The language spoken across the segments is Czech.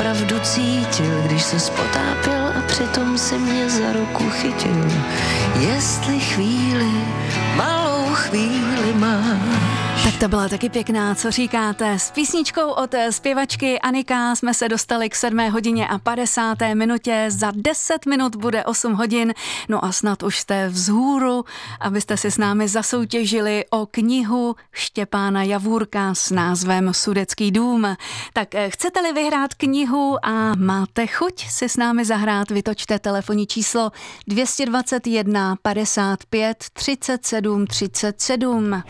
opravdu cítil, když se spotápěl a přitom si mě za ruku chytil. Jestli chvíli, malou chvíli máš. Tak to byla taky pěkná, co říkáte? S písničkou od zpěvačky Anika jsme se dostali k 7:50. Za 10 minut bude 8 hodin. No a snad už jste vzhůru, abyste si s námi zasoutěžili o knihu Štěpána Javůrka s názvem Sudecký dům. Tak chcete-li vyhrát knihu a máte chuť si s námi zahrát, vytočte telefonní číslo 221 55 37 37.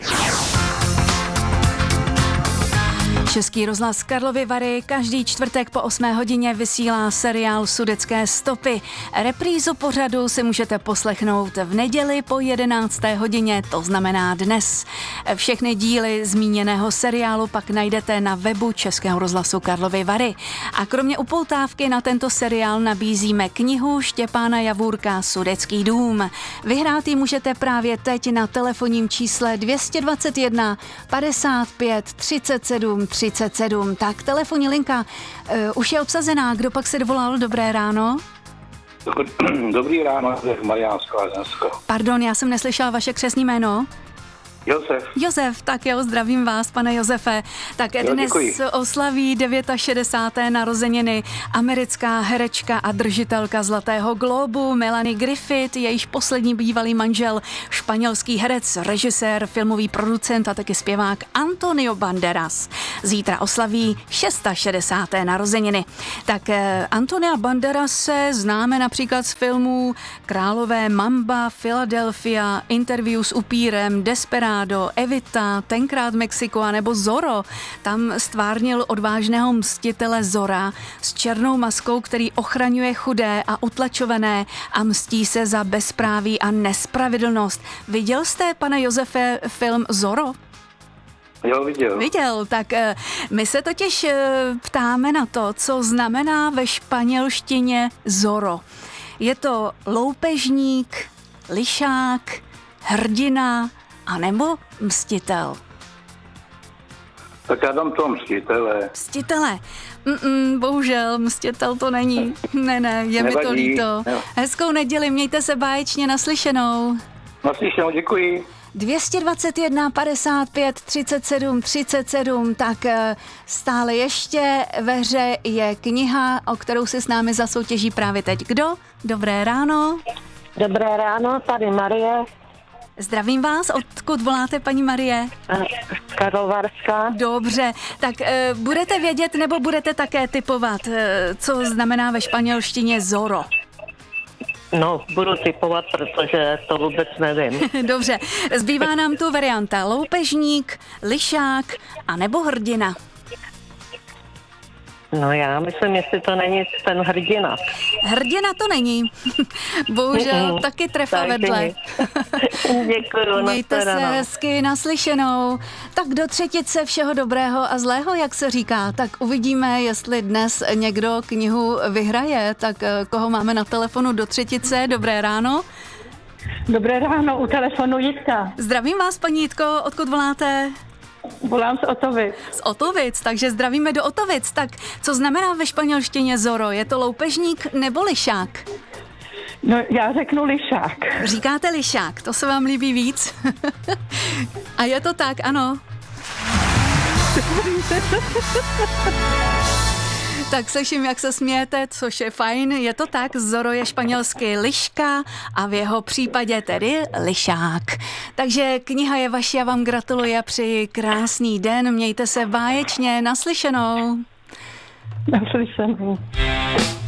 Český rozhlas Karlovy Vary každý čtvrtek po 8 hodině vysílá seriál Sudecké stopy. Reprízu pořadu si můžete poslechnout v neděli po 11. hodině, to znamená dnes. Všechny díly zmíněného seriálu pak najdete na webu Českého rozhlasu Karlovy Vary. A kromě upoutávky na tento seriál nabízíme knihu Štěpána Javůrka Sudecký dům. Vyhrát ji můžete právě teď na telefonním čísle 221 55 37 37. Tak telefonní linka už je obsazená. Kdo pak se dovolal? Dobré ráno. Dobrý ráno, Marián z Lázeňska. Pardon, já jsem neslyšela vaše křestní jméno. Josef, tak jo, zdravím vás, pane Josefe. Tak dnes děkuji. oslaví 69. narozeniny americká herečka a držitelka Zlatého glóbu Melanie Griffith, jejíž poslední bývalý manžel, španělský herec, režisér, filmový producent a taky zpěvák Antonio Banderas. Zítra oslaví 660. narozeniny. Tak Antonia Banderase známe například z filmů Králové Mamba, Philadelphia, Interview s upírem, Desperado, Evita, Tenkrát Mexiko a nebo Zorro. Tam stvárnil odvážného mstitele Zora s černou maskou, který ochraňuje chudé a utlačované a mstí se za bezpráví a nespravedlnost. Viděl jste, pane Josefe, film Zorro? Jo, viděl. Tak my se totiž ptáme na to, co znamená ve španělštině Zorro. Je to loupežník, lišák, hrdina a nebo mstitel? Tak já dám toho mstitele. Mstitele. Bohužel, mstitel to není. Ne, je Nevadí. mi to líto. Jo. Hezkou neděli, mějte se báječně, naslyšenou. Naslyšenou, děkuji. 221 55 37 37, tak stále ještě ve hře je kniha, o kterou si s námi zasoutěží právě teď. Kdo? Dobré ráno. Dobré ráno, tady Marie. Zdravím vás, odkud voláte, paní Marie? Z Karlovarska. Dobře, tak budete vědět nebo budete také tipovat, co znamená ve španělštině Zorro? No, budu typovat, protože to vůbec nevím. Dobře, zbývá nám tu varianta loupežník, lišák a nebo hrdina. No já myslím, jestli to není ten hrdina. Hrdina to není. Bohužel taky trefa vedle. Děkuju. Mějte se hezky, naslyšenou. Tak do třetice všeho dobrého a zlého, jak se říká. Tak uvidíme, jestli dnes někdo knihu vyhraje. Tak koho máme na telefonu do třetice? Dobré ráno. Dobré ráno, u telefonu Jitka. Zdravím vás, paní Jitko, odkud voláte? Volám z Otovic. Z Otovic, takže zdravíme do Otovic. Tak co znamená ve španělštině Zorro? Je to loupežník nebo lišák? No, já řeknu lišák. Říkáte lišák, to se vám líbí víc? A je to tak, ano. Tak slyším, jak se smějete, což je fajn. Je to tak, Zorro je španělsky liška a v jeho případě tedy lišák. Takže kniha je vaše, já vám gratuluji a přeji krásný den. Mějte se báječně, naslyšenou. Naslyšenou.